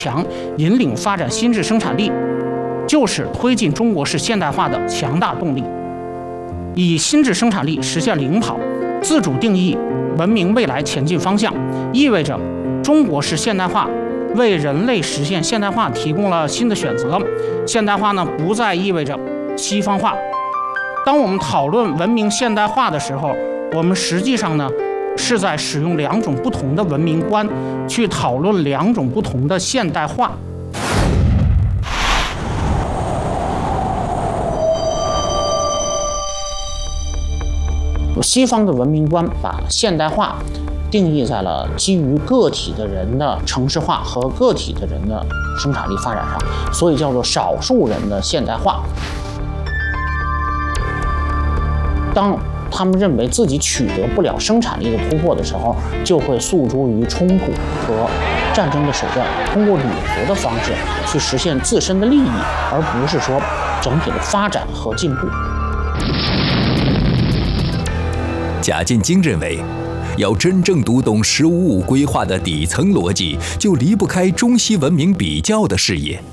强，引领发展新质生产力，就是推进中国式现代化的强大动力。以新质生产力实现领跑，自主定义文明未来前进方向，意味着中国式现代化为人类实现现代化提供了新的选择。现代化呢，不再意味着西方化。当我们讨论文明现代化的时候，我们实际上呢是在使用两种不同的文明观去讨论两种不同的现代化。西方的文明观把现代化定义在了基于个体的人的城市化和个体的人的生产力发展上，所以叫做少数人的现代化。当他们认为自己取得不了生产力的突破的时候，就会诉诸于冲突和战争的手段，通过铝合的方式去实现自身的利益，而不是说整体的发展和进步。 贾进京认为，要真正读懂“15+5”规划的底层逻辑，就离不开中西文明比较的视野。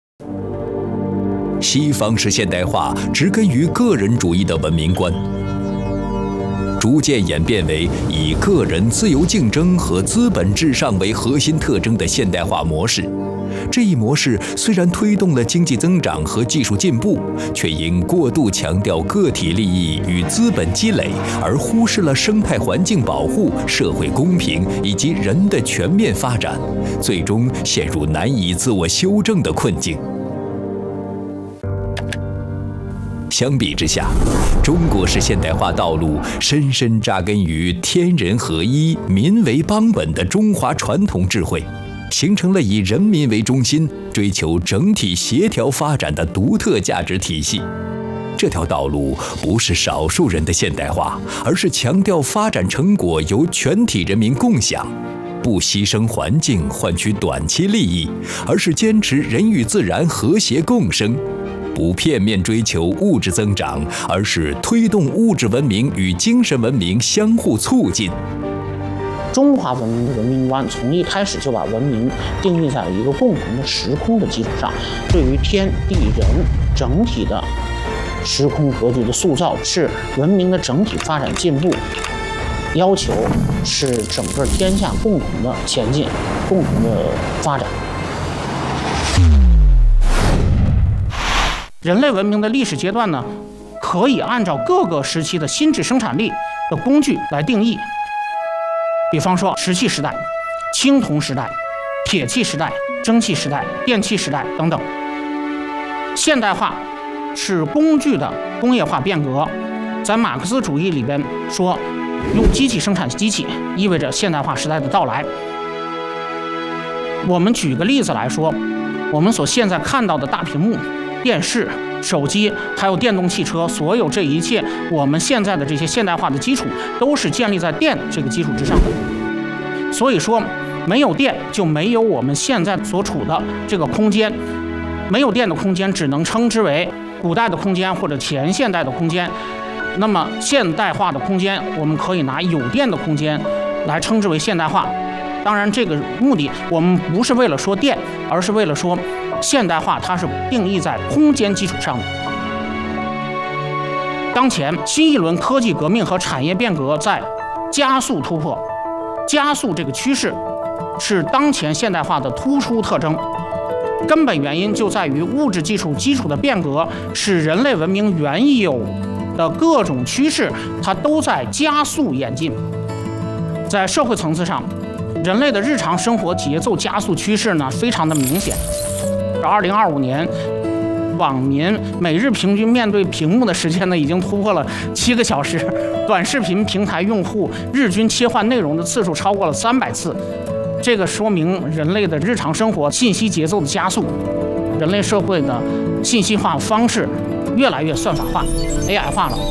西方式现代化植根于个人主义的文明观，逐渐演变为以个人自由竞争和资本至上为核心特征的现代化模式。这一模式虽然推动了经济增长和技术进步，却因过度强调个体利益与资本积累，而忽视了生态环境保护、社会公平以及人的全面发展，最终陷入难以自我修正的困境。相比之下，中国式现代化道路深深扎根于天人合一、民为邦本的中华传统智慧，形成了以人民为中心、追求整体协调发展的独特价值体系。这条道路不是少数人的现代化，而是强调发展成果由全体人民共享，不牺牲环境换取短期利益，而是坚持人与自然和谐共生。不片面追求物质增长，而是推动物质文明与精神文明相互促进。 中华文明的文明观从一开始就把文明定义在了一个共同的时空的基础上，对于天地人整体的时空格局的塑造，是文明的整体发展进步，要求是整个天下共同的前进、共同的发展。人类文明的历史阶段呢，可以按照各个时期的新质生产力的工具来定义。比方说石器时代、青铜时代、铁器时代、蒸汽时代、电气时代等等。现代化是工具的工业化变革，在马克思主义里边说，用机器生产机器意味着现代化时代的到来。我们举个例子来说，我们所现在看到的大屏幕、电视、手机，还有电动汽车，所有这一切，我们现在的这些现代化的基础，都是建立在电这个基础之上的。所以说，没有电就没有我们现在所处的这个空间，没有电的空间只能称之为古代的空间或者前现代的空间。那么现代化的空间，我们可以拿有电的空间来称之为现代化。当然，这个目的我们不是为了说电，而是为了说现代化它是定义在空间基础上的。当前新一轮科技革命和产业变革在加速突破，加速这个趋势是当前现代化的突出特征。根本原因就在于物质基础的变革，使人类文明原有的各种趋势它都在加速演进。在社会层次上，人类的日常生活节奏加速趋势呢非常的明显。2025年，网民每日平均面对屏幕的时间呢已经突破了7个小时，短视频平台用户日均切换内容的次数超过了300次。这个说明人类的日常生活信息节奏的加速，人类社会的信息化方式越来越算法化、AI 化了。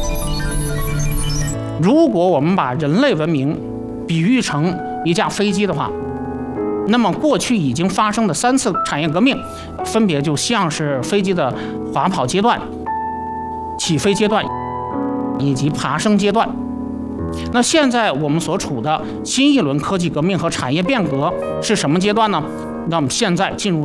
如果我们把人类文明比喻成一架飞机的话，那么过去已经发生的3次产业革命，分别就像是飞机的滑跑阶段、起飞阶段以及爬升阶段。 那现在我们所处的新一轮科技革命和产业变革是什么阶段呢？那么现在进入